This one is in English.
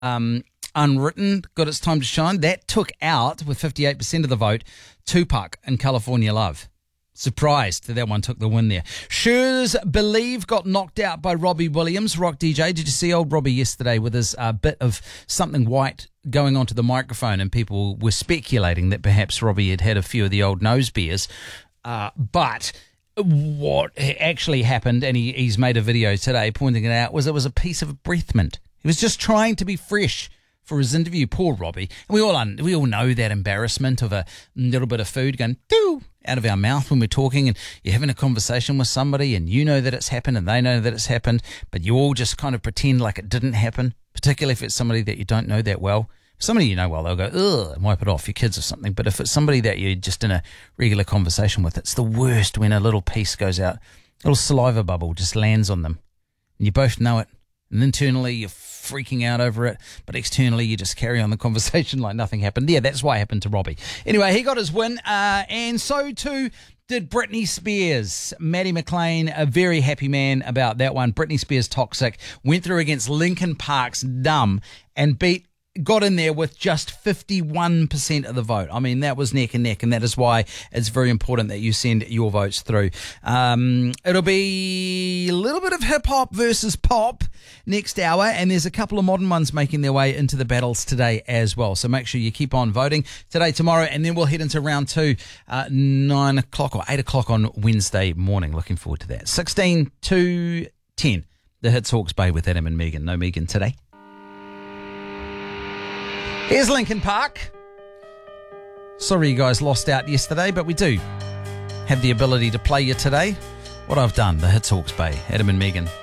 Unwritten got its time to shine. That took out, with 58% of the vote, Tupac and California Love. Surprised that one took the win there. Sures Believe got knocked out by Robbie Williams, rock DJ. Did you see old Robbie yesterday with his bit of something white going onto the microphone, and people were speculating that perhaps Robbie had had a few of the old nose beers. But what actually happened, and he's made a video today pointing it out, was it was a piece of breath mint. He was just trying to be fresh for his interview. Poor Robbie. And we all know that embarrassment of a little bit of food going doo out of our mouth when we're talking, and you're having a conversation with somebody and you know that it's happened and they know that it's happened, but you all just kind of pretend like it didn't happen, particularly if it's somebody that you don't know that well. Somebody you know well, they'll go, ugh, and wipe it off, your kids or something. But if it's somebody that you're just in a regular conversation with, it's the worst when a little piece goes out, a little saliva bubble just lands on them. And you both know it. And internally, you're freaking out over it. But externally, you just carry on the conversation like nothing happened. Yeah, that's why it happened to Robbie. Anyway, he got his win. And so too did Britney Spears. Maddie McLean, a very happy man about that one. Britney Spears, Toxic, went through against Linkin Park's Dumb and got in there with just 51% of the vote. I mean, that was neck and neck, and that is why it's very important that you send your votes through. It'll be a little bit of hip-hop versus pop next hour, and there's a couple of modern ones making their way into the battles today as well. So make sure you keep on voting today, tomorrow, and then we'll head into round 2, 9 o'clock or 8 o'clock on Wednesday morning. Looking forward to that. 16 to 10. The Hits Hawke's Bay with Adam and Megan. No Megan today. Here's Linkin Park. Sorry you guys lost out yesterday, but we do have the ability to play you today. What I've done, the Hits Hawke's Bay, Adam and Megan.